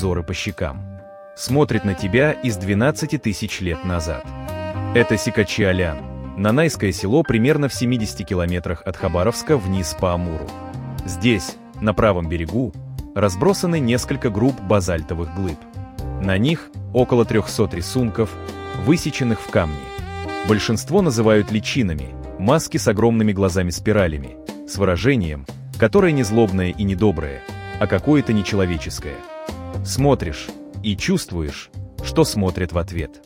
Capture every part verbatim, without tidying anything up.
узоры по щекам. Смотрит на тебя из двенадцати тысяч лет назад. Это Сикачи-Алян, нанайское село примерно в семидесяти километрах от Хабаровска вниз по Амуру. Здесь, на правом берегу, разбросаны несколько групп базальтовых глыб. На них около трехсот рисунков, высеченных в камне. Большинство называют личинами, маски с огромными глазами-спиралями, с выражением, которое не злобное и не доброе, а какое-то нечеловеческое. Смотришь и чувствуешь, что смотрят в ответ.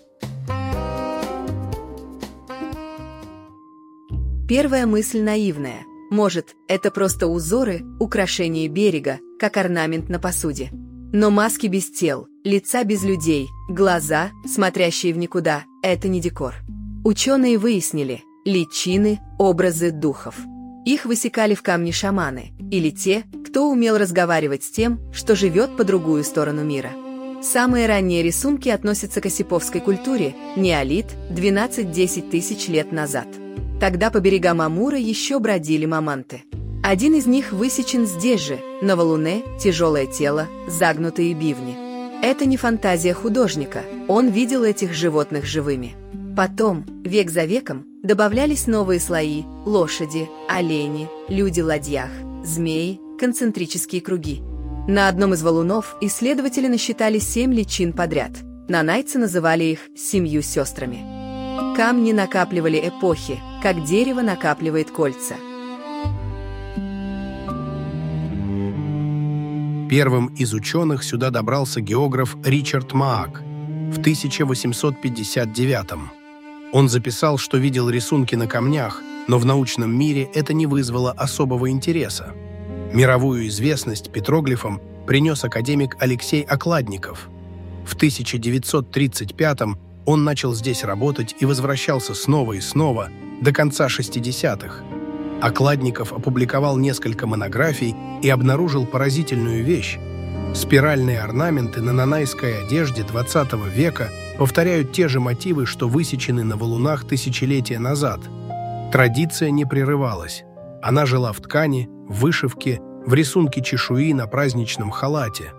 Первая мысль наивная. Может, это просто узоры, украшения берега, как орнамент на посуде. Но маски без тел, лица без людей, глаза, смотрящие в никуда – это не декор. Ученые выяснили – личины, образы духов. Их высекали в камне шаманы, или те, кто умел разговаривать с тем, что живет по другую сторону мира. Самые ранние рисунки относятся к осиповской культуре, неолит, двенадцать-десять тысяч лет назад. Тогда по берегам Амура еще бродили маманты. Один из них высечен здесь же, на валуне, тяжелое тело, загнутые бивни. Это не фантазия художника, он видел этих животных живыми. Потом, век за веком, добавлялись новые слои – лошади, олени, люди в ладьях, змеи, концентрические круги. На одном из валунов исследователи насчитали семь личин подряд. Нанайцы называли их «семью сестрами». Камни накапливали эпохи, как дерево накапливает кольца. Первым из ученых сюда добрался географ Ричард Маак в тысяча восемьсот пятьдесят девятом. Он записал, что видел рисунки на камнях, но в научном мире это не вызвало особого интереса. Мировую известность петроглифам принес академик Алексей Окладников. В тысяча девятьсот тридцать пятом он начал здесь работать и возвращался снова и снова до конца шестидесятых. Окладников опубликовал несколько монографий и обнаружил поразительную вещь. Спиральные орнаменты на нанайской одежде двадцатого века повторяют те же мотивы, что высечены на валунах тысячелетия назад. Традиция не прерывалась. Она жила в ткани, в вышивке, в рисунке чешуи на праздничном халате.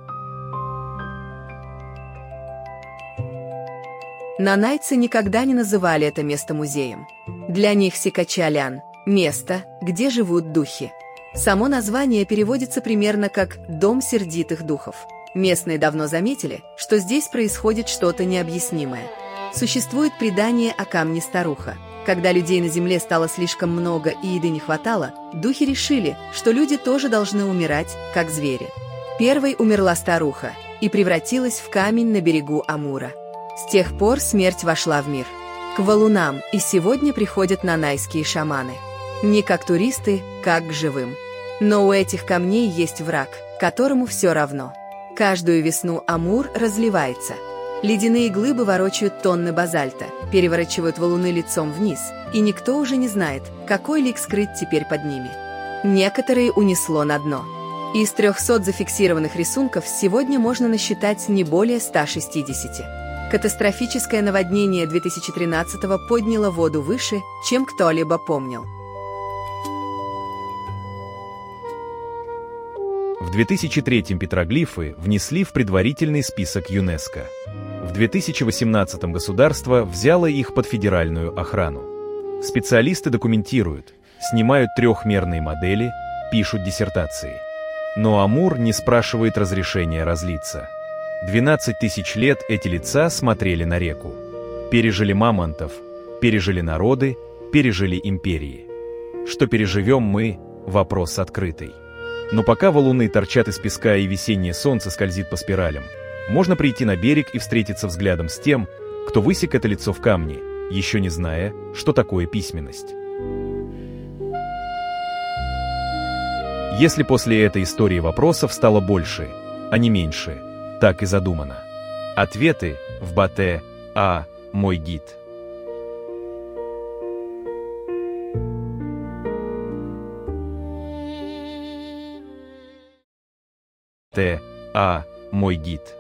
Нанайцы никогда не называли это место музеем. Для них Сикачи-Алян – место, где живут духи. Само название переводится примерно как «дом сердитых духов». Местные давно заметили, что здесь происходит что-то необъяснимое. Существует предание о камне-старуха. Когда людей на земле стало слишком много и еды не хватало, духи решили, что люди тоже должны умирать, как звери. Первой умерла старуха и превратилась в камень на берегу Амура. С тех пор смерть вошла в мир. К валунам и сегодня приходят нанайские шаманы. Не как туристы, как к живым. Но у этих камней есть враг, которому все равно. Каждую весну Амур разливается. Ледяные глыбы ворочают тонны базальта, переворачивают валуны лицом вниз, и никто уже не знает, какой лик скрыт теперь под ними. Некоторые унесло на дно. Из трехсот зафиксированных рисунков сегодня можно насчитать не более ста шестидесяти. Катастрофическое наводнение две тысячи тринадцатого подняло воду выше, чем кто-либо помнил. В две тысячи третьем петроглифы внесли в предварительный список ЮНЕСКО. В две тысячи восемнадцатом государство взяло их под федеральную охрану. Специалисты документируют, снимают трехмерные модели, пишут диссертации. Но Амур не спрашивает разрешения разлиться. двенадцать тысяч лет эти лица смотрели на реку. Пережили мамонтов, пережили народы, пережили империи. Что переживем мы – вопрос открытый. Но пока валуны торчат из песка и весеннее солнце скользит по спиралям, можно прийти на берег и встретиться взглядом с тем, кто высек это лицо в камне, еще не зная, что такое письменность. Если после этой истории вопросов стало больше, а не меньше, так и задумано. Ответы в Батэ А. Мой гид. Т. А. Мой гид.